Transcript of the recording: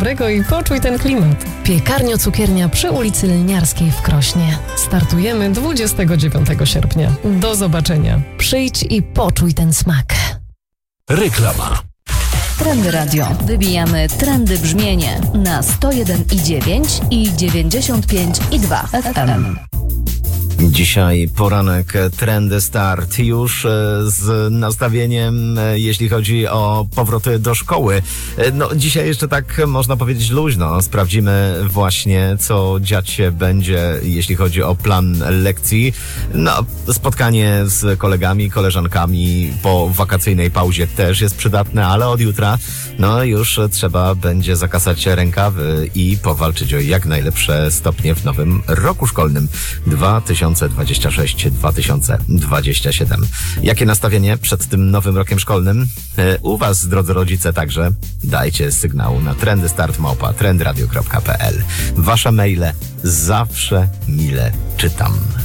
dobrego i poczuj ten klimat. Piekarnio-cukiernia przy ulicy Lniarskiej w Krośnie. Startujemy 29 sierpnia. Do zobaczenia. Przyjdź i poczuj ten smak. Reklama. Trendy Radio. Wybijamy trendy brzmienie na 101,9 i 95,2 FM. Dzisiaj poranek Trendy Start już z nastawieniem, jeśli chodzi o powroty do szkoły. No dzisiaj jeszcze tak można powiedzieć luźno. Sprawdzimy właśnie, co dziać się będzie, jeśli chodzi o plan lekcji. No, spotkanie z kolegami, koleżankami po wakacyjnej pauzie też jest przydatne, ale od jutra no już trzeba będzie zakasać rękawy i powalczyć o jak najlepsze stopnie w nowym roku szkolnym 2026-2027. Jakie nastawienie przed tym nowym rokiem szkolnym? U Was, drodzy rodzice, także dajcie sygnał na trendystart@trendradio.pl. Wasze maile zawsze mile czytam.